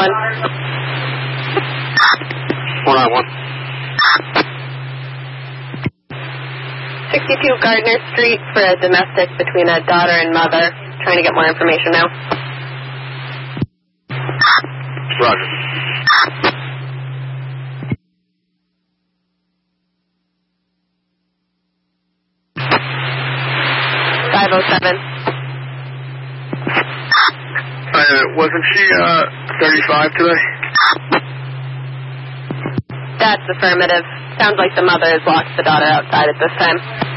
491. 491. 62 Gardner Street for a domestic between a daughter and mother. Trying to get more information now. Roger. Wasn't she 35 today? That's affirmative. Sounds like the mother has locked the daughter outside at this time.